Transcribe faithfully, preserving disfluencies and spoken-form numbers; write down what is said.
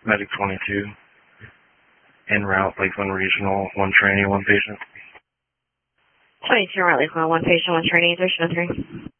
Medic twenty-two. En route, Lakeland Regional, one trainee, one patient. twenty-two, en route, Lakeland, one patient, one trainee, three oh three.